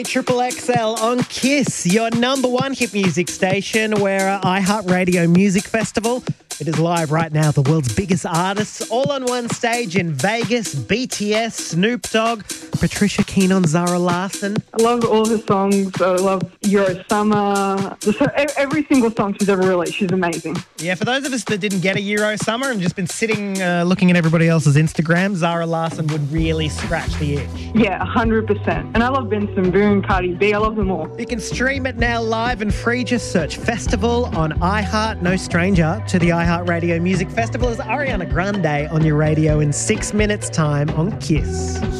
Triple XL on Kiss, your number one hit music station, where iHeartRadio Music Festival. It is live right now. The world's biggest artists all on one stage in Vegas. BTS, Snoop Dogg, Patricia Keenan, Zara Larsson. I love all her songs. I love Euro Summer. Every single song she's ever released, she's amazing. Yeah, for those of us that didn't get a Euro Summer and just been sitting looking at everybody else's Instagram, Zara Larsson would really scratch the itch. Yeah, 100%. And I love Benson Boone, Cardi B. I love them all. You can stream it now live and free. Just search Festival on iHeart. No stranger to the iHeartRadio Music Festival is Ariana Grande on your radio in 6 minutes' time on Kiss.